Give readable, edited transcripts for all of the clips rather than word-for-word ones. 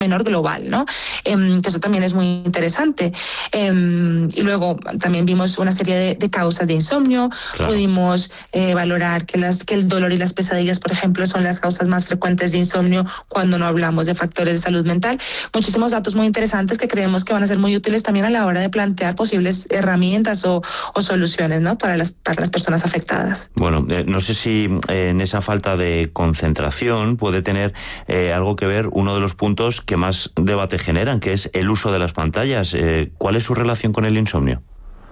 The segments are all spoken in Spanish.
menor global, ¿no? Que eso también es muy interesante. Y luego también vimos una serie de causas de insomnio. Claro. Pudimos valorar que el dolor y las pesadillas, por ejemplo, son las causas más frecuentes de insomnio cuando no hablamos de factores de salud mental. Muchísimos datos muy interesantes que creemos que van a ser muy útiles también a la hora de plantear posibles herramientas o soluciones, ¿no? para las personas afectadas. Bueno, no sé si en esa falta de concentración puede tener algo que ver uno de los puntos que más debate generan, que es el uso de las pantallas. ¿Cuál es su relación con el insomnio?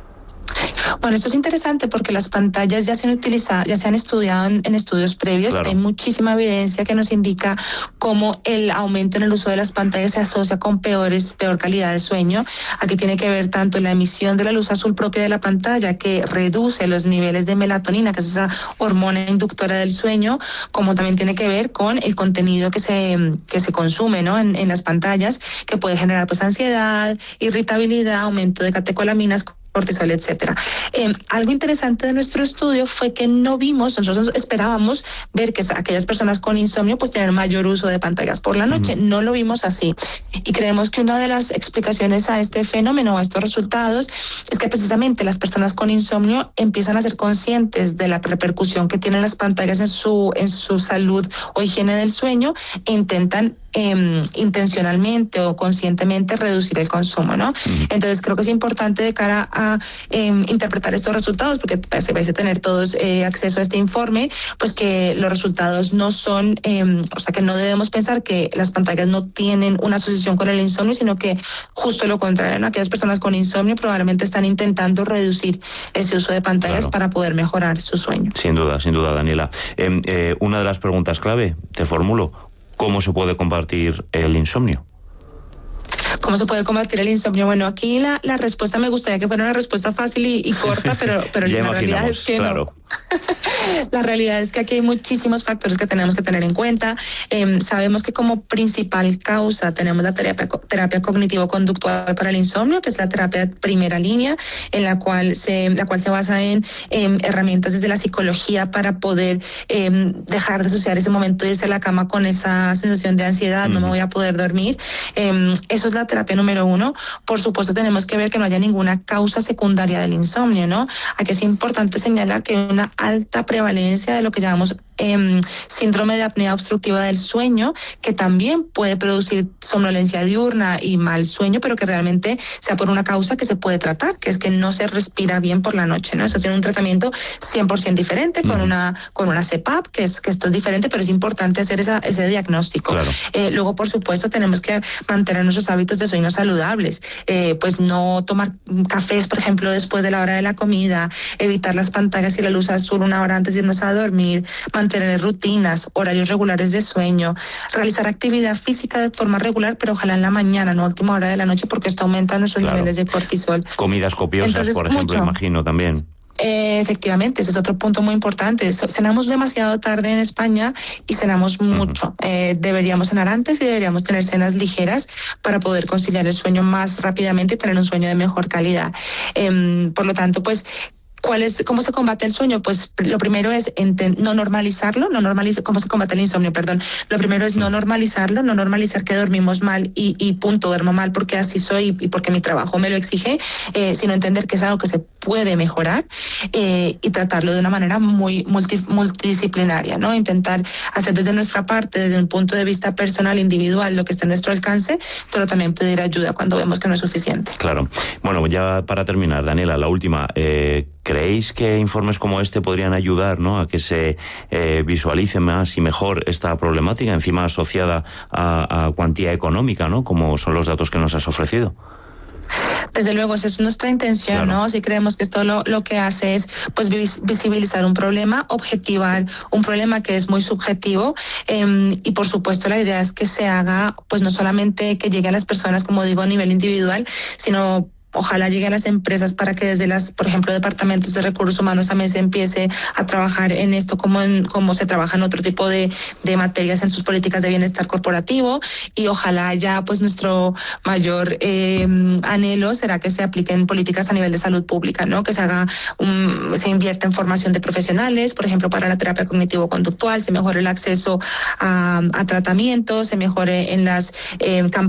Bueno, esto es interesante porque las pantallas ya se han utilizado, ya se han estudiado en estudios previos. Claro. Hay muchísima evidencia que nos indica cómo el aumento en el uso de las pantallas se asocia con peor calidad de sueño. Aquí tiene que ver tanto la emisión de la luz azul propia de la pantalla, que reduce los niveles de melatonina, que es esa hormona inductora del sueño, como también tiene que ver con el contenido que se consume, ¿no? en las pantallas, que puede generar pues ansiedad, irritabilidad, aumento de catecolaminas, cortisol, etcétera. Algo interesante de nuestro estudio fue que nosotros esperábamos ver que aquellas personas con insomnio pues tener mayor uso de pantallas por la noche. No lo vimos así. Y creemos que una de las explicaciones a este fenómeno, a estos resultados, es que precisamente las personas con insomnio empiezan a ser conscientes de la repercusión que tienen las pantallas en su salud o higiene del sueño e intentan intencionalmente o conscientemente reducir el consumo, ¿no? Entonces creo que es importante de cara a interpretar estos resultados, porque se vais a tener todos acceso a este informe, pues que los resultados no son, o sea que no debemos pensar que las pantallas no tienen una asociación con el insomnio, sino que justo lo contrario, ¿no? Aquellas personas con insomnio probablemente están intentando reducir ese uso de pantallas, claro, para poder mejorar su sueño. Sin duda, Daniela. Una de las preguntas clave, te formulo, ¿cómo se puede combatir el insomnio? ¿Cómo se puede combatir el insomnio? Bueno, aquí la respuesta me gustaría que fuera una respuesta fácil y corta, pero la realidad es que claro. No. La realidad es que aquí hay muchísimos factores que tenemos que tener en cuenta. Sabemos que como principal causa tenemos la terapia cognitivo-conductual para el insomnio, que es la terapia de primera línea, en la cual se basa en herramientas desde la psicología para poder dejar de asociar ese momento de irse a la cama con esa sensación de ansiedad, no me voy a poder dormir. Eso es la terapia número 1. Por supuesto, tenemos que ver que no haya ninguna causa secundaria del insomnio, ¿no? Aquí es importante señalar que hay una alta prevalencia de lo que llamamos síndrome de apnea obstructiva del sueño, que también puede producir somnolencia diurna y mal sueño, pero que realmente sea por una causa que se puede tratar, que es que no se respira bien por la noche, ¿no? Eso tiene un tratamiento 100% diferente con una CPAP, que esto es diferente, pero es importante hacer ese diagnóstico. Claro. Luego, por supuesto, tenemos que mantener nuestros hábitos de sueño saludables, pues no tomar cafés, por ejemplo, después de la hora de la comida, evitar las pantallas y la luz azul una hora antes de irnos a dormir, mantener rutinas, horarios regulares de sueño, realizar actividad física de forma regular, pero ojalá en la mañana, no a última hora de la noche, porque esto aumenta nuestros niveles de cortisol. Comidas copiosas, entonces, por ejemplo, imagino también. Efectivamente, ese es otro punto muy importante. Cenamos demasiado tarde en España y cenamos mucho. Deberíamos cenar antes y deberíamos tener cenas ligeras para poder conciliar el sueño más rápidamente y tener un sueño de mejor calidad. Por lo tanto, pues, ¿cómo se combate el sueño? Pues lo primero es no normalizarlo, ¿cómo se combate el insomnio? Perdón. Lo primero es no normalizar que dormimos mal y punto, duermo mal porque así soy y porque mi trabajo me lo exige, sino entender que es algo que se puede mejorar y tratarlo de una manera muy multidisciplinaria, ¿no? Intentar hacer desde nuestra parte, desde un punto de vista personal, individual, lo que está a nuestro alcance, pero también pedir ayuda cuando vemos que no es suficiente. Claro. Bueno, ya para terminar, Daniela, la última. ¿Creéis que informes como este podrían ayudar, ¿no?, a que se visualice más y mejor esta problemática, encima asociada a cuantía económica, ¿no?, como son los datos que nos has ofrecido? Desde luego, esa es nuestra intención, claro, ¿no? Si creemos que esto lo que hace es pues visibilizar un problema, objetivar un problema que es muy subjetivo, y por supuesto la idea es que se haga, pues no solamente que llegue a las personas, como digo, a nivel individual, sino ojalá llegue a las empresas para que desde por ejemplo, departamentos de recursos humanos también se empiece a trabajar en esto como se trabaja en otro tipo de materias en sus políticas de bienestar corporativo, y ojalá ya pues nuestro mayor anhelo será que se apliquen políticas a nivel de salud pública, ¿no? Que se invierta en formación de profesionales, por ejemplo, para la terapia cognitivo-conductual, se mejore el acceso a tratamientos, se mejore en las campañas